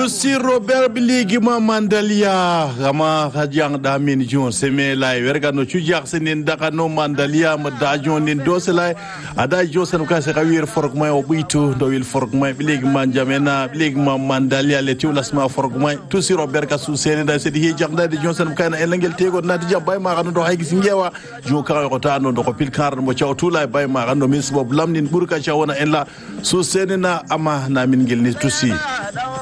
si Robert Biligi ma mandalia gama hajang damin jon seme lai werga no chujak sinin daka no mandalia ma dajon nin doselai ada josen ka se kawir fork mai obitu do wil fork mai Biligi man jamena Biligi ma mandalia le tulas ma fork mai tu si Robert ka su sene da se di hejak da di josen ka na elangel tego na di jabay ma kanu do hay gis ngewa jo ka ko ta no do ko pil kar mo chaw tulay bay ma kanu mis bob lamnin burka chawona ella su sene na ama na min gel ni tu si